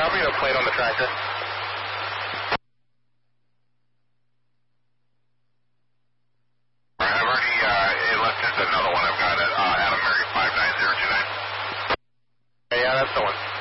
copy, no plate on the tractor. Alright, I've already, unless there's another one I've got at Adam Mary 59029. Yeah, that's the one.